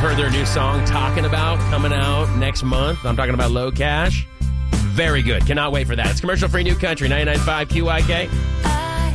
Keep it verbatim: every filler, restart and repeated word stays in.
I've heard their new song, Talking About, coming out next month. I'm talking about Low Cash. Very good. Cannot wait for that. It's commercial-free New Country, ninety-nine point five Q I K.